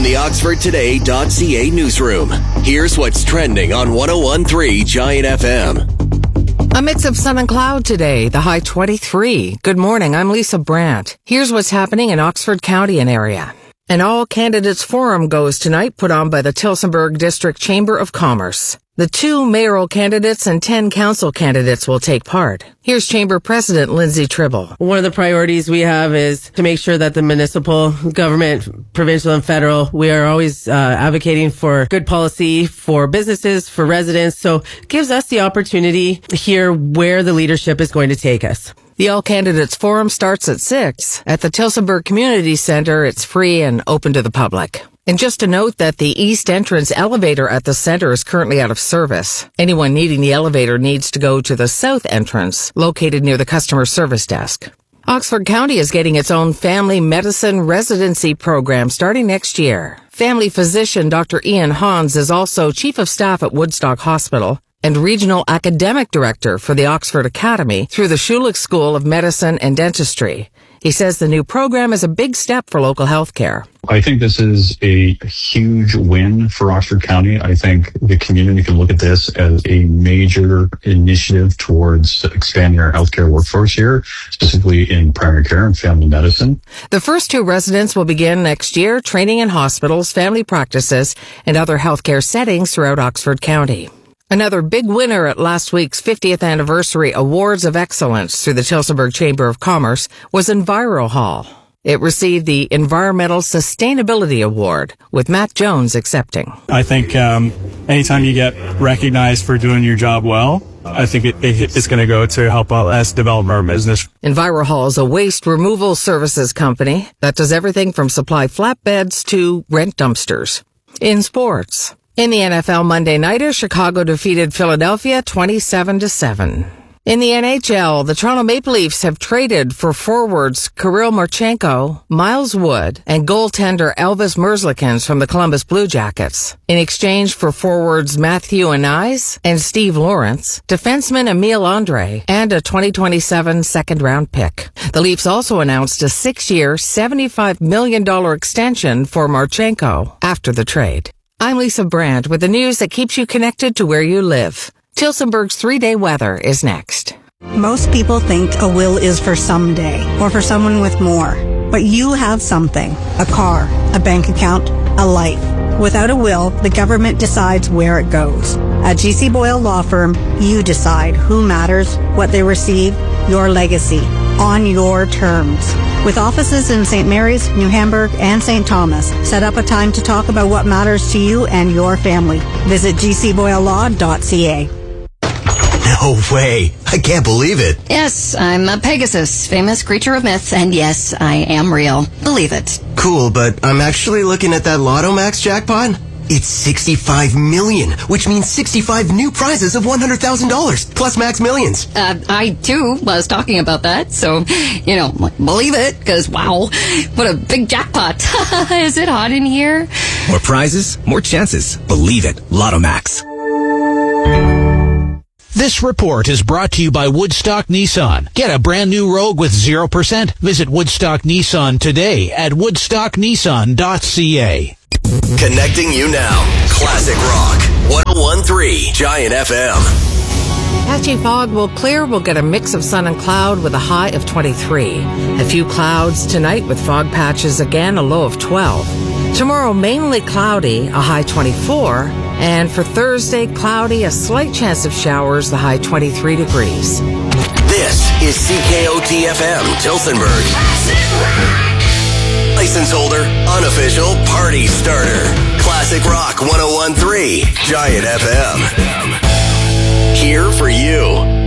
the OxfordToday.ca newsroom. Here's what's trending on 101.3 Giant FM. A mix of sun and cloud today, the high 23. Good morning, I'm Lisa Brandt. Here's what's happening in Oxford County and area. An all-candidates forum goes tonight, put on by the Tillsonburg District Chamber of Commerce. The 2 mayoral candidates and 10 council candidates will take part. Here's Chamber President Lindsay Tribble. One of the priorities we have is to make sure that the municipal government, provincial and federal, we are always advocating for good policy for businesses, for residents. So it gives us the opportunity to hear where the leadership is going to take us. The All Candidates Forum starts at 6. At the Tillsonburg Community Center, it's free and open to the public. And just to note that the east entrance elevator at the center is currently out of service. Anyone needing the elevator needs to go to the south entrance, located near the customer service desk. Oxford County is getting its own family medicine residency program starting next year. Family physician Dr. Ian Hans is also chief of staff at Woodstock Hospital and regional academic director for the Oxford Academy through the Schulich School of Medicine and Dentistry. He says the new program is a big step for local health care. I think this is a huge win for Oxford County. I think the community can look at this as a major initiative towards expanding our healthcare workforce here, specifically in primary care and family medicine. The first 2 residents will begin next year, training in hospitals, family practices, and other healthcare settings throughout Oxford County. Another big winner at last week's 50th Anniversary Awards of Excellence through the Tillsonburg Chamber of Commerce was EnviroHall. It received the Environmental Sustainability Award, with Matt Jones accepting. I think anytime you get recognized for doing your job well, I think it's going to go to help us develop our business. EnviroHall is a waste removal services company that does everything from supply flatbeds to rent dumpsters. In sports. In the NFL Monday nighter, Chicago defeated Philadelphia 27-7. In the NHL, the Toronto Maple Leafs have traded for forwards Kirill Marchenko, Miles Wood, and goaltender Elvis Merzlikins from the Columbus Blue Jackets. In exchange for forwards Matthew Anais and Steve Lawrence, defenseman Emile Andre, and a 2027 second-round pick. The Leafs also announced a 6-year, $75 million extension for Marchenko after the trade. I'm Lisa Brandt with the news that keeps you connected to where you live. Tillsonburg's 3-day weather is next. Most people think a will is for someday or for someone with more. But you have something. A car, a bank account, a life. Without a will, the government decides where it goes. At GC Boyle Law Firm, you decide who matters, what they receive, your legacy, on your terms. With offices in St. Mary's, New Hamburg, and St. Thomas, set up a time to talk about what matters to you and your family. Visit gcboylelaw.ca. No way. I can't believe it. Yes, I'm a Pegasus, famous creature of myth, and yes, I am real. Believe it. Cool, but I'm actually looking at that Lotto Max jackpot. It's 65 million, which means 65 new prizes of $100,000, plus Max Millions. I, too, was talking about that, so, believe it, because, wow, what a big jackpot. Is it hot in here? More prizes, more chances. Believe it. Lotto Max. This report is brought to you by Woodstock Nissan. Get a brand new Rogue with 0%. Visit Woodstock Nissan today at woodstocknissan.ca. Connecting you now. Classic Rock. 101.3 Giant FM. Patchy fog will clear. We'll get a mix of sun and cloud with a high of 23. A few clouds tonight with fog patches again, a low of 12. Tomorrow, mainly cloudy, a high 24. And for Thursday, cloudy, a slight chance of showers, the high 23 degrees. This is CKOT-FM, Tillsonburg. License holder, unofficial party starter. Classic Rock 101.3 Giant FM. Here for you.